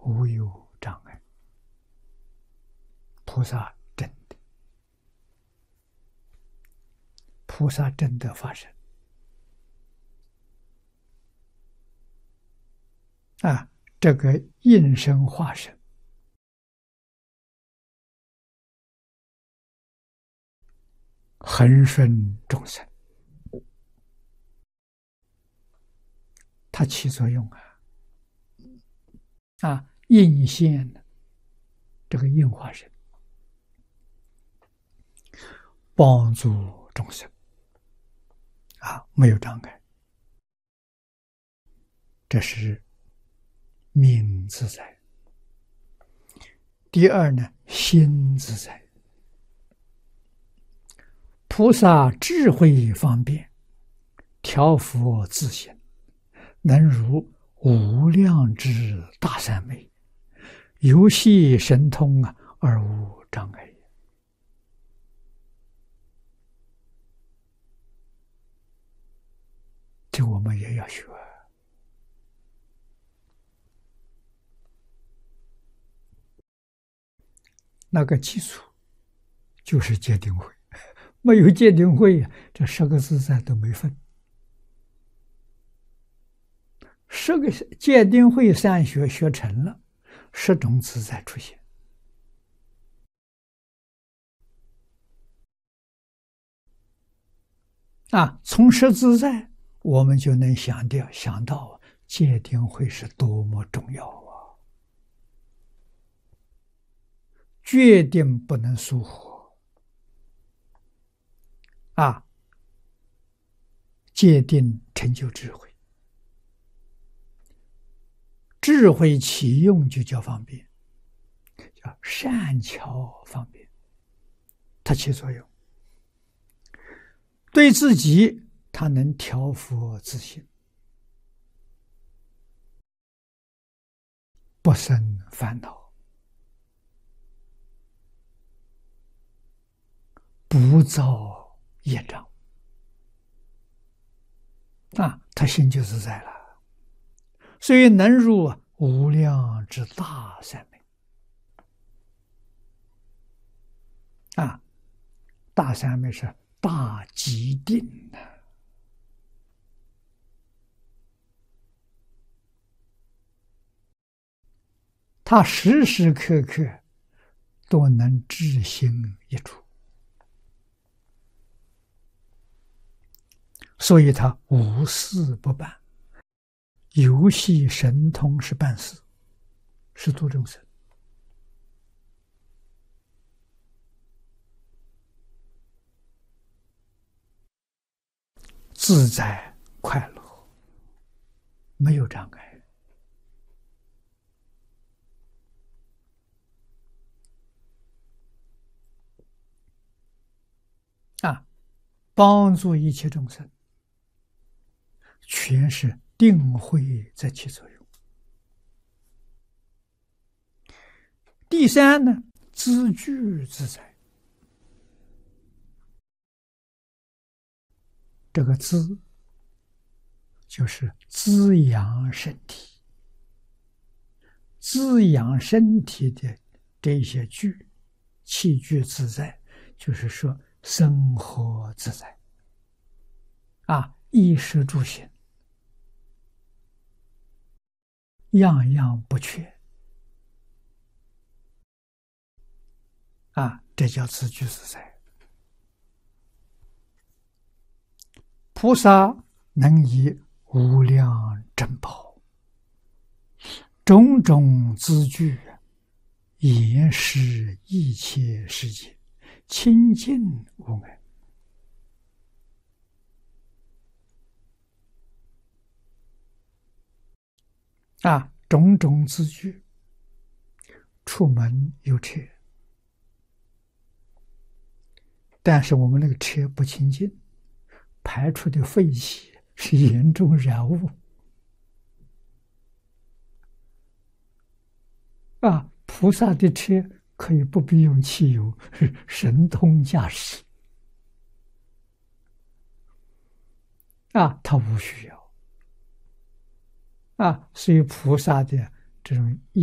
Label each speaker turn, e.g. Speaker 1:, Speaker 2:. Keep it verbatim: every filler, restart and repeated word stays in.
Speaker 1: 无有障碍。菩萨真的，菩萨真的发生啊！这个应身化身，恒顺众生，它起作用啊！啊，应现这个应化身，帮助众生啊，没有障碍。这是命自在。第二呢，心自在。菩萨智慧方便，调伏自性，能如无量之大三昧，游戏神通啊，而无障碍。这我们也要学。那个基础就是戒定慧，没有戒定慧呀，这十个自在都没分。十个戒定慧三学学成了，十种自在出现。啊，从十自在，我们就能想到想到戒定慧是多么重要啊！决定不能疏忽啊！戒定成就智慧，智慧起用就叫方便，叫善巧方便，它起作用。对自己，它能调伏自性，不生烦恼，不造业障啊，他心就自在了。所以能入无量之大三昧啊，大三昧是大极定的。他时时刻刻都能知行一处，所以他无事不办，游戏神通是办事，是度众生。自在快乐，没有障碍。啊，帮助一切众生，全是定慧在起作用。第三呢，自具自在。这个滋就是滋养身体，滋养身体的这些具器具自在，就是说生活自在啊，衣食住行样样不缺啊，这叫自具自在。菩萨能以无量珍宝，种种资具，严施一切世界，清净无碍。啊，种种资具，出门有车，但是我们那个车不清净，排出的废气是严重染污啊！菩萨的车可以不必用汽油，是神通驾驶啊，他无需要啊，所以菩萨的这种意